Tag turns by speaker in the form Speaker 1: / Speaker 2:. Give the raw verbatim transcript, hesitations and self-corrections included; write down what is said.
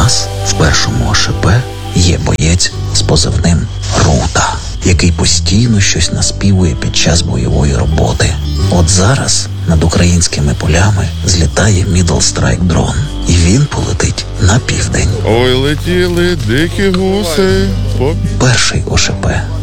Speaker 1: нас в першому О Ш П є боєць з позивним Рута, який постійно щось наспівує під час бойової роботи. От зараз над українськими полями злітає Middle Strike дрон, і він полетить на південь.
Speaker 2: Ой, летіли дикі гуси. По...
Speaker 1: Перший О Ш П